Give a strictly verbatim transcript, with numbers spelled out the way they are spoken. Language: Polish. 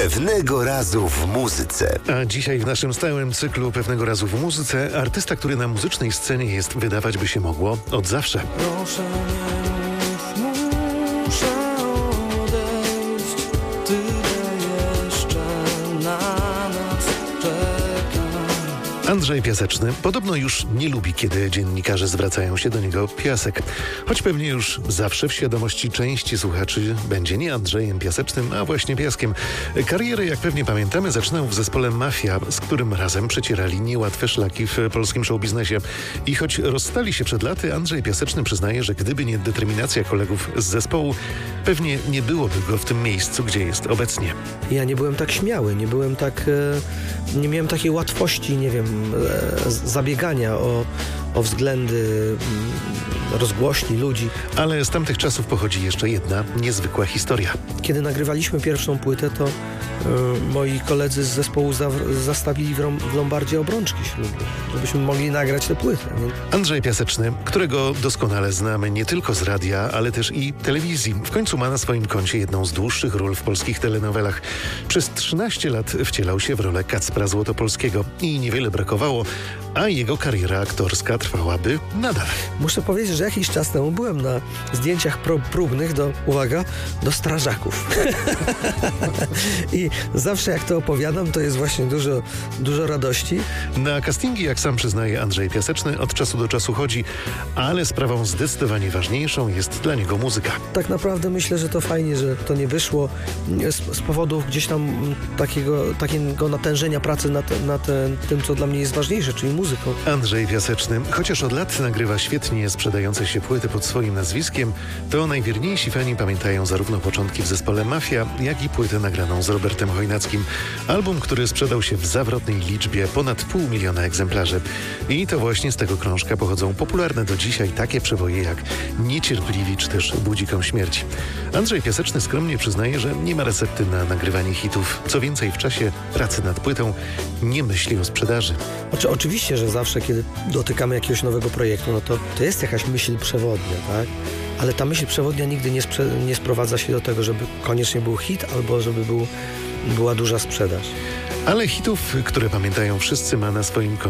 Pewnego razu w muzyce. A dzisiaj w naszym stałym cyklu Pewnego razu w muzyce artysta, który na muzycznej scenie jest, wydawać by się mogło, od zawsze. Proszę nie mów, muszę odejść, tyle jeszcze na nas czeka. Andrzej Piaseczny podobno już nie lubi, kiedy dziennikarze zwracają się do niego Piasek. Choć pewnie już zawsze w świadomości części słuchaczy będzie nie Andrzejem Piasecznym, a właśnie Piaskiem. Karierę, jak pewnie pamiętamy, zaczynał w zespole Mafia, z którym razem przecierali niełatwe szlaki w polskim showbiznesie. I choć rozstali się przed laty, Andrzej Piaseczny przyznaje, że gdyby nie determinacja kolegów z zespołu, pewnie nie byłoby go w tym miejscu, gdzie jest obecnie. Ja nie byłem tak śmiały, nie byłem tak, e, nie miałem takiej łatwości, nie wiem, e, zabiegania o, o względy m, rozgłośni ludzi. Ale z tamtych czasów pochodzi jeszcze jedna niezwykła historia. Kiedy nagrywaliśmy pierwszą płytę, to e, moi koledzy z zespołu za, zastawili w, rom, w Lombardzie obrączki ślubne, żebyśmy mogli nagrać tę płytę. Nie? Andrzej Piaseczny, którego doskonale znamy nie tylko z radia, ale też i telewizji. W końcu ma na swoim koncie jedną z dłuższych ról w polskich telenowelach. Przez trzynaście lat wcielał się w rolę Kacpra Złotopolskiego i niewiele brakowało, a jego kariera aktorska trwałaby nadal. Muszę powiedzieć, że jakiś czas temu byłem na zdjęciach prób, próbnych do, uwaga, do strażaków. I zawsze jak to opowiadam, to jest właśnie dużo, dużo radości. Na castingi, jak sam przyznaje Andrzej Piaseczny, od czasu do czasu chodzi, ale sprawą zdecydowanie ważniejszą jest dla niego muzyka. Tak naprawdę myślę, że to fajnie, że to nie wyszło z, z powodu gdzieś tam takiego, takiego natężenia pracy nad, nad tym, co dla mnie jest ważniejsze, czyli muzyką. Andrzej Piaseczny, chociaż od lat nagrywa świetnie sprzedające się płyty pod swoim nazwiskiem, to najwierniejsi fani pamiętają zarówno początki w zespole Mafia, jak i płytę nagraną z Robertem Chojnackim. Album, który sprzedał się w zawrotnej liczbie ponad pół miliona egzemplarzy. I to właśnie z tego krążka pochodzą popularne do dzisiaj takie przeboje jak Niecierpliwi czy też Budzikom śmierci. Andrzej Piaseczny skromnie przyznaje, że nie ma recepty na nagrywanie hitów. Co więcej, w czasie pracy nad płytą nie myśli o sprzedaży. Znaczy, oczywiście, że zawsze, kiedy dotykamy jakiegoś nowego projektu, no to, to jest jakaś myśl przewodnia, tak? Ale ta myśl przewodnia nigdy nie, sprze- nie sprowadza się do tego, żeby koniecznie był hit albo żeby był, była duża sprzedaż. Ale hitów, które pamiętają wszyscy, ma na swoim koncie